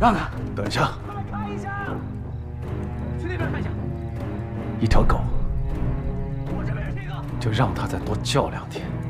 让开！ 等一下， 快来看一下！去那边看一下。 一条狗， 我这边是这个。 就让它再多叫2天。